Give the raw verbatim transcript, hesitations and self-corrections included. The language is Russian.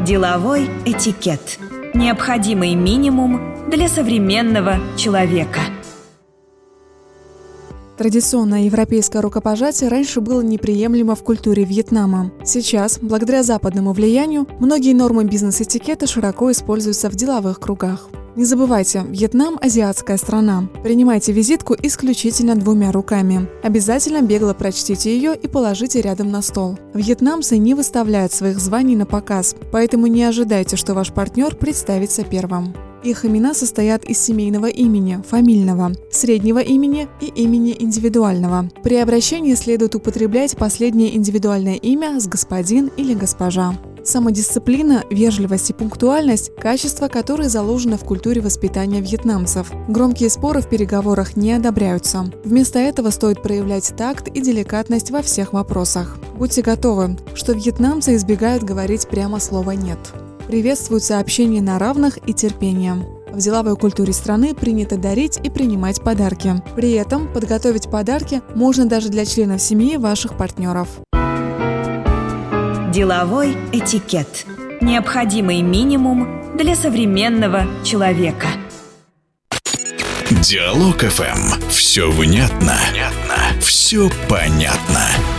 Деловой этикет. Необходимый минимум для современного человека. Традиционное европейское рукопожатие раньше было неприемлемо в культуре Вьетнама. Сейчас, благодаря западному влиянию, многие нормы бизнес-этикета широко используются в деловых кругах. Не забывайте, Вьетнам – азиатская страна. Принимайте визитку исключительно двумя руками. Обязательно бегло прочтите ее и положите рядом на стол. Вьетнамцы не выставляют своих званий на показ, поэтому не ожидайте, что ваш партнер представится первым. Их имена состоят из семейного имени, фамильного, среднего имени и имени индивидуального. При обращении следует употреблять последнее индивидуальное имя с господин или госпожа. Самодисциплина, вежливость и пунктуальность – качества, которые заложены в культуре воспитания вьетнамцев. Громкие споры в переговорах не одобряются. Вместо этого стоит проявлять такт и деликатность во всех вопросах. Будьте готовы, что вьетнамцы избегают говорить прямо слово «нет». Приветствуется общение на равных и терпение. В деловой культуре страны принято дарить и принимать подарки. При этом подготовить подарки можно даже для членов семьи ваших партнеров. Деловой этикет. Необходимый минимум для современного человека. Диалог эф эм. Все внятно, все понятно.